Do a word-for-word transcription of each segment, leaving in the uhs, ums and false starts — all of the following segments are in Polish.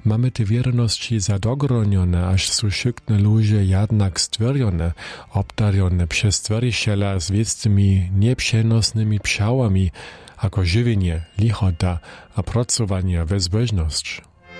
Mamy te wierności zadogronione, aż są szykne ludzie jednak stwierdzone, obdarione przez stworiciela z wiecnymi nieprzenosnymi psiałami, jako żywienie, lichota a pracowanie we zbożność.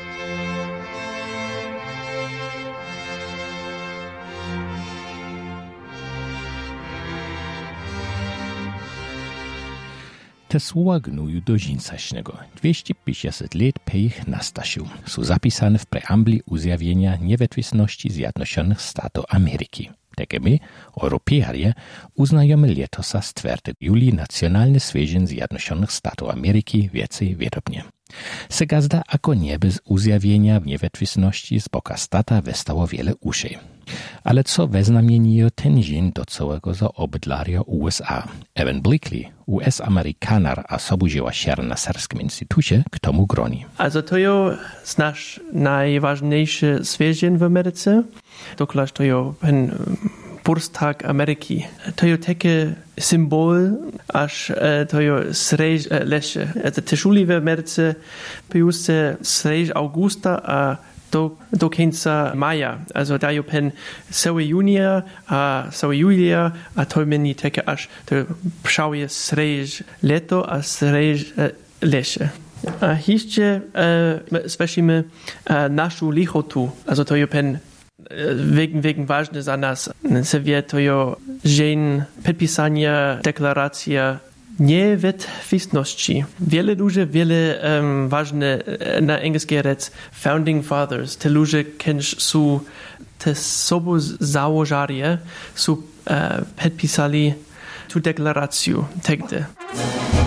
Te słowa gnuju do dżinsaśnego. dwieście pięćdziesiąt lat po ich nastasiu są zapisane w preambli uzjawienia niewetwisności Zjednoczonych Statów Ameryki. Takie my, Europejanie, uznajemy letosa z czwartego juli Nacjonalny Święto Zjednoczonych Statów Ameryki więcej wiadobnie. Se gazda ako nie bez uzjawienia niewetwisności z boka stata westało wiele uszej. Ale co weznamieniło ten dzień do całego zaobydlaria U S A? Evan Blakely, U S-Amerykanar a sobudziła się na Serskim Instytucie, k tomu groni. Also to jest nasz najważniejszy święto w Ameryce. Dokładnie to jest ten Bursttag Ameryki. To jest taki symbol, aż to jest srež lesie. Also teszuli w Ameryce piuste srež augusta a do, do końca maja. Also da jest pen cały junia a cały julia, a to meni takie aż to pszałje srež leto a srež lesie. A jeszcze słyszymy naszą lichotu. Also to jest pen wegen, wegen ważne za nas. Se to jest dzień podpisania deklaracja niewetwisności. Wiele ludzi, wiele um, ważne na angielskiej rec founding fathers, te ludzie, którzy są te sobą założarie, są uh, podpisali tu deklarację. Tegde.